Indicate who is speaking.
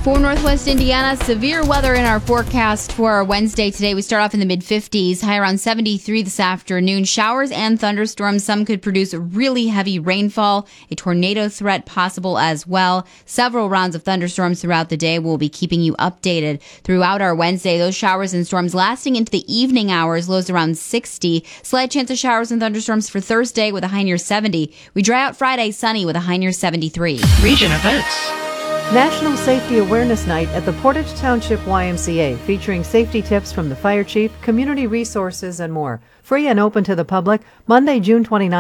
Speaker 1: For Northwest Indiana, severe weather in our forecast for Wednesday today. We start off in the mid-50s, high around 73 this afternoon. Showers and thunderstorms. Some could produce really heavy rainfall. A tornado threat possible as well. Several rounds of thunderstorms throughout the day. We'll be keeping you updated throughout our Wednesday. Those showers and storms lasting into the evening hours. Lows around 60. Slight chance of showers and thunderstorms for Thursday with a high near 70. We dry out Friday, sunny with a high near 73.
Speaker 2: Region events.
Speaker 3: National Safety Awareness Night at the Portage Township YMCA, featuring safety tips from the fire chief, community resources, and more. Free and open to the public, Monday, June 29th.